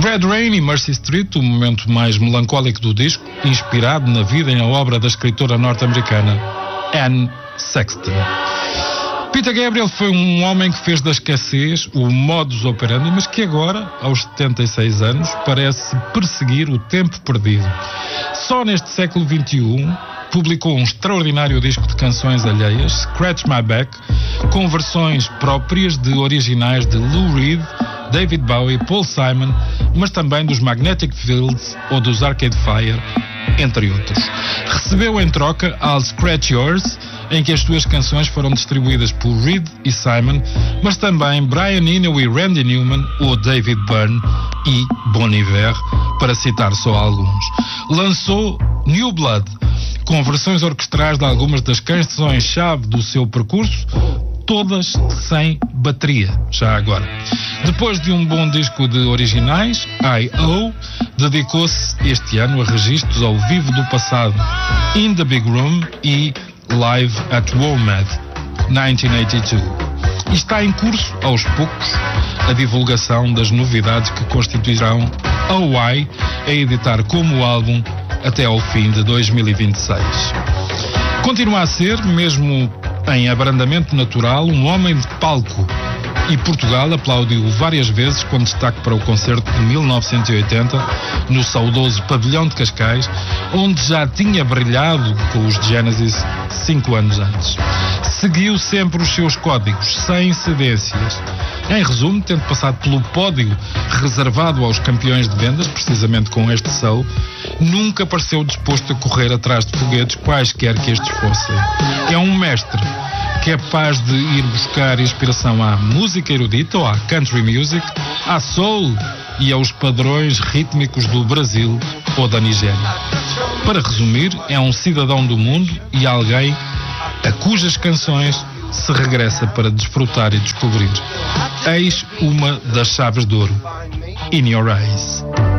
Red Rain e Mercy Street, o momento mais melancólico do disco, inspirado na vida e na obra da escritora norte-americana Anne Sexton. Peter Gabriel foi um homem que fez da escassez o modus operandi, mas que agora, aos 76 anos, parece perseguir o tempo perdido. Só neste século XXI, publicou um extraordinário disco de canções alheias, Scratch My Back, com versões próprias de originais de Lou Reed, David Bowie, Paul Simon, mas também dos Magnetic Fields ou dos Arcade Fire, entre outros. Recebeu em troca I'll Scratch Yours, em que as suas canções foram distribuídas por Reed e Simon, mas também Brian Eno e Randy Newman ou David Byrne e Bon Iver, para citar só alguns. Lançou New Blood, com versões orquestrais de algumas das canções-chave do seu percurso, todas sem bateria, já agora. Depois de um bom disco de originais, I.O. dedicou-se este ano a registros ao vivo do passado, In the Big Room e Live at WOMAD, 1982. E está em curso, aos poucos, a divulgação das novidades que constituirão a Why a editar como álbum até ao fim de 2026. Continua a ser, mesmo em abrandamento natural, um homem de palco, e Portugal aplaudiu várias vezes com destaque para o concerto de 1980 no saudoso Pavilhão de Cascais, onde já tinha brilhado com os Genesis 5 anos antes. Seguiu sempre os seus códigos, sem cedências. Em resumo, tendo passado pelo pódio reservado aos campeões de vendas, precisamente com este show, nunca pareceu disposto a correr atrás de foguetes, quaisquer que estes fossem. É um mestre capaz de ir buscar inspiração à música erudita ou à country music, à soul e aos padrões rítmicos do Brasil ou da Nigéria. Para resumir, é um cidadão do mundo e alguém a cujas canções se regressa para desfrutar e descobrir. Eis uma das chaves de ouro. In Your Eyes.